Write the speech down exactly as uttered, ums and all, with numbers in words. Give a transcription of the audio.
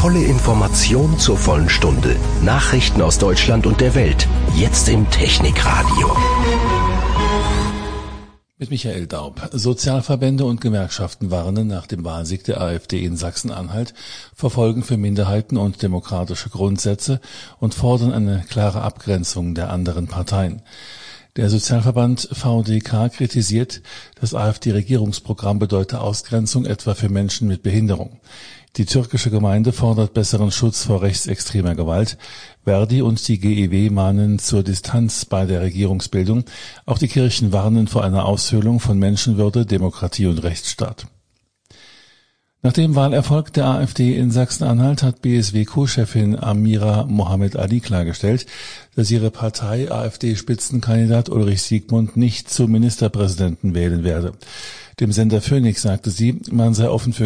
Volle Information zur vollen Stunde. Nachrichten aus Deutschland und der Welt. Jetzt im Technikradio. Mit Michael Daub. Sozialverbände und Gewerkschaften warnen nach dem Wahlsieg der AfD in Sachsen-Anhalt vor Folgen für Minderheiten und demokratische Grundsätze und fordern eine klare Abgrenzung der anderen Parteien. Der Sozialverband V D K kritisiert, das AfD-Regierungsprogramm bedeute Ausgrenzung etwa für Menschen mit Behinderung. Die türkische Gemeinde fordert besseren Schutz vor rechtsextremer Gewalt. Verdi und die G E W mahnen zur Distanz bei der Regierungsbildung. Auch die Kirchen warnen vor einer Aushöhlung von Menschenwürde, Demokratie und Rechtsstaat. Nach dem Wahlerfolg der AfD in Sachsen-Anhalt hat B S W Co-Chefin Amira Mohammed Ali klargestellt, dass ihre Partei AfD-Spitzenkandidat Ulrich Siegmund nicht zum Ministerpräsidenten wählen werde. Dem Sender Phoenix sagte sie, man sei offen für